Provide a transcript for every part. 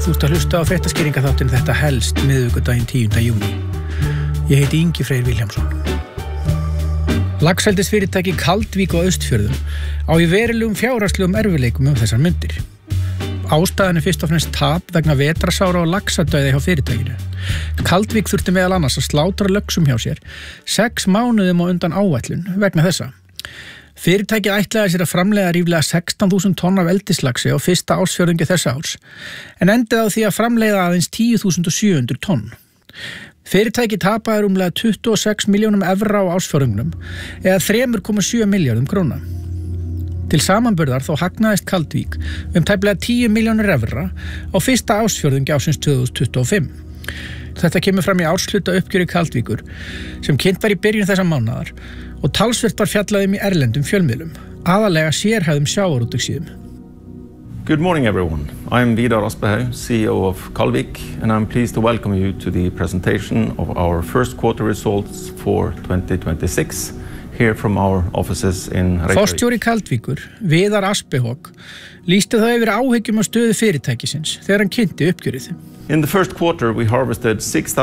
Þú ert að hlusta á fréttaskýringaþáttinn Þetta helst miðvikudaginn 10. júní. Ég heiti Ingi Freyr Vilhjálmsson. Laxeldisfyrirtæki Kaldvík á Austfjörðum á í verulegum fjárhagslegum erfiðleikum þessar mundir. Ástæðan fyrst og fremst tap vegna vetrasára og laxadauða hjá fyrirtækinu. Kaldvík þurfti meðal annars að slátra löxum hjá sér 6 mánuðum á undan áætlun vegna þessa. Fyrirtækið ætlaði sér að framleiða ríflega 16.000 tonn af eldislaxi á fyrsta ársfjórðungi þessa árs, en endaði á því að framleiða aðeins 10.700 tonn. Fyrirtækið tapaði rúmlega 26 milljónum evra á ársfjórðungnum, eða 3,7 milljörðum króna. Til samanburðar þó hagnaðist Kaldvík tæplega 10 milljónir evra á fyrsta ársfjórðungi ársins 2025. Þetta kemur fram í ársluta uppgjöri Kaldvíkur, sem kynnt var í byrjun þessa mánaðar, og talsvert var fjallað í erlendum fjölmiðlum, aðalega sérhæfðum sjávarútvegssíðum. Good morning everyone. I'm Vidar Aspehaug, CEO of Kaldvík, and I'm pleased to welcome you to the presentation of our first quarter results for 2026 here from our offices in Reykjavík. Forstjóri Kaldvíkur, Vidar Aspehaug, lýsti þá yfir áhyggjum á stöðu fyrirtækisins þegar hann kynnti uppgjörið. In the first quarter, we harvested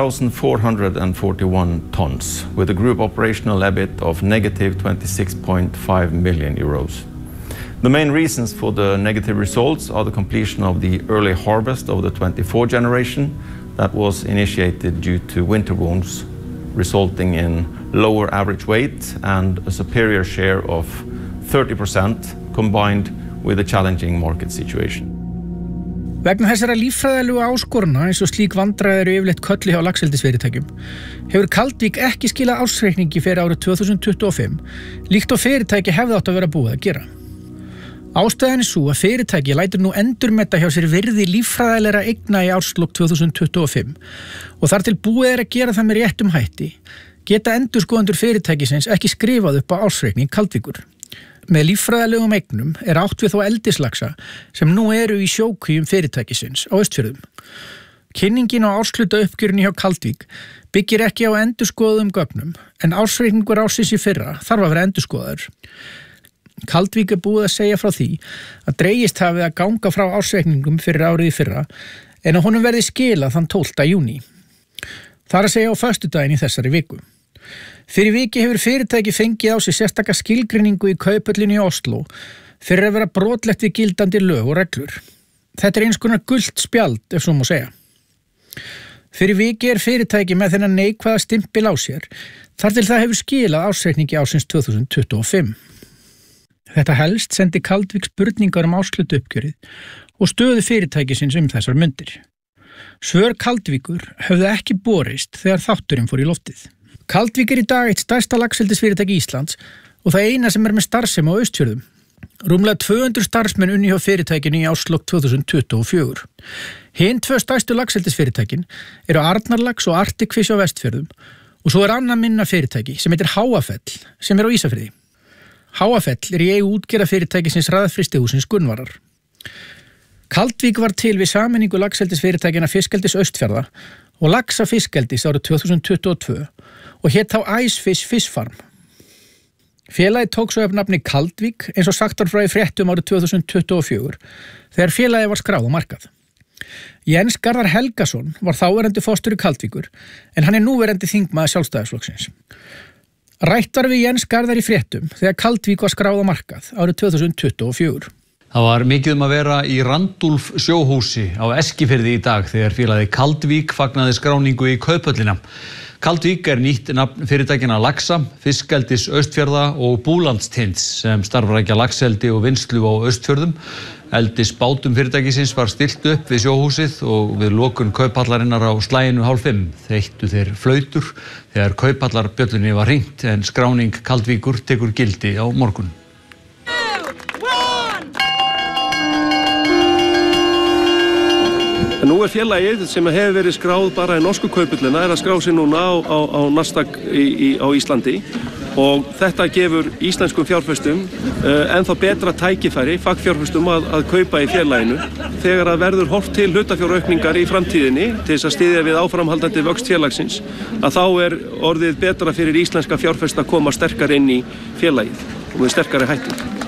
6,441 tons, with a group operational EBIT of negative 26.5 million euros. The main reasons for the negative results are the completion of the early harvest of the 24 generation that was initiated due to winter wounds, resulting in lower average weight and a superior share of 30% combined with a challenging market situation. Vegna þessara líffræðilegu áskorana eins og slík vandræði eru yfirleitt kölluð hjá laxeldisfyrirtækjum, hefur Kaldvík ekki skilað ársreikningi fyrir árið 2025, líkt og fyrirtæki hefði átt að vera búið að gera. Ástæðan sú að fyrirtæki lætur nú endurmeta hjá sér virði líffræðilegra eigna í árslok 2025 og þar til búið að gera það með réttum hætti, geta endurskoðendur fyrirtækisins ekki skrifað upp á ársreikning Kaldvíkur. Með líffræðilegum eignum átt við þó eldislaxa sem nú eru í sjókvíum fyrirtækisins á Austfjörðum. Kynningin á ársluta uppgjörinu hjá Kaldvík byggir ekki á endurskoðuðum gögnum, en ársreikningur ársins í fyrra þarf að vera endurskoðaður. Kaldvík búið að segja frá því að dregist hafi að ganga frá ársreikningum fyrir árið í fyrra, en að honum verði skilað þann 12. júní. Það að segja á föstudaginn í þessari viku. Fyrir viki hefur fyrirtæki fengið á sig sérstaka skilgreiningu í Kauphöllinni í Oslo fyrir að vera brotlegt við gildandi lög og reglur. Þetta eins konar gult spjald, ef svo má segja. Fyrir viki fyrirtæki með þennan neikvæða stimpil á sér, þar til það hefur skilað ársreikningi ársins 2025. Þetta helst sendi Kaldvík spurningar ársluta uppgjörið og stöðu fyrirtækisins þessar mundir. Svör Kaldvíkur höfðu ekki borist þegar þátturinn fór í loftið. Kaldvík í dag eitt stærsta laxeldisfyrirtæki Íslands og það eina sem með starfsemi á Austfjörðum. Rúmlega 200 starfsmenn unnu hjá fyrirtækinu í árslok 2024. Hin 2 stærstu laxeldisfyrirtækin eru Arnarlax og Arctic Fish á Vestfjörðum og svo annað minna fyrirtæki sem heitir Háafell sem á Ísafirði. Háafell í eigu útgerðarfyrirtækisins Hraðfrystihússins Gunnvarar. Kaldvík var til við sameiningu laxeldisfyrirtækina Fiskeldis Austfjarða og Laxa Fiskeldis árið 2022 og hét þá Ice Fish Fish Farm. Félagið tók svo upp nafni Kaldvík eins og sagt var frá í fréttum árið 2024 þegar félagið var skráð á markað. Jens Garðar Helgason var þáverandi forstjóri Kaldvíkur en hann núverandi þingmaður Sjálfstæðisflokksins. Rætt var við Jens Garðar í fréttum þegar Kaldvík var skráð á markað árið 2024. Það var mikið að vera í Randulf sjóhúsi á Eskifirði í dag þegar félagið Kaldvík fagnaði skráningu í Kauphöllina. Kaldvík nýtt nafn fyrirtækina Laxa, Fiskeldis Austfjarða og Búlandstinds sem starfrækja laxeldi og vinnslu á Austfjörðum. Eldisbátum fyrirtækisins var stillt upp við sjóhúsið og við lokun kauphallarinnar á slaginu 4:30 þeyttu þeir flautur þegar kauphallarbjöllunni var hringt en skráning Kaldvíkur tekur gildi á morgun. Nú félagið sem hefur verið skráð bara í norsku kauphöllina að skrá sig núna á Nasdaq á Íslandi og þetta gefur íslenskum fjárfestum ennþá betra tækifæri, fagfjárfestum að kaupa í félaginu þegar að verður horft til hlutafjáraukningar í framtíðinni til þess að styðja við áframhaldandi vöxt félagsins að þá orðið betra fyrir íslenska fjárfesta að koma sterkar inn í félagið og með sterkari hætti.